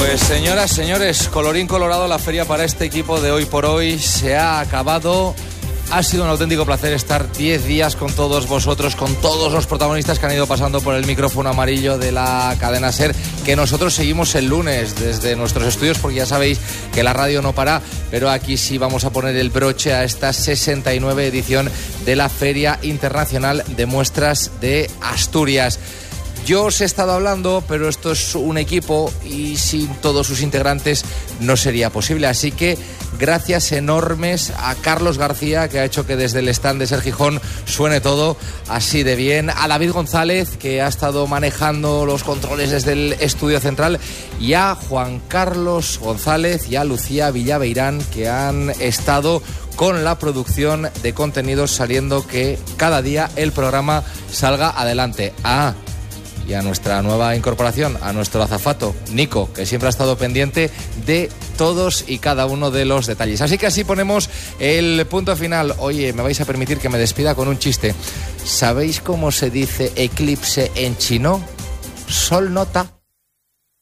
Pues señoras, señores, colorín colorado, la feria para este equipo de Hoy por Hoy se ha acabado. Ha sido un auténtico placer estar 10 días con todos vosotros, con todos los protagonistas que han ido pasando por el micrófono amarillo de la cadena SER, que nosotros seguimos el lunes desde nuestros estudios, porque ya sabéis que la radio no para, pero aquí sí vamos a poner el broche a esta 69 edición de la Feria Internacional de Muestras de Asturias. Yo os he estado hablando, pero esto es un equipo y sin todos sus integrantes no sería posible. Así que gracias enormes a Carlos García, que ha hecho que desde el stand de Ser Gijón suene todo así de bien. A David González, que ha estado manejando los controles desde el estudio central. Y a Juan Carlos González y a Lucía Villaveirán, que han estado con la producción de contenidos, saliendo que cada día el programa salga adelante. Y a nuestra nueva incorporación, a nuestro azafato, Nico, que siempre ha estado pendiente de todos y cada uno de los detalles. Así que así ponemos el punto final. Oye, me vais a permitir que me despida con un chiste. ¿Sabéis cómo se dice eclipse en chino? Sol nota.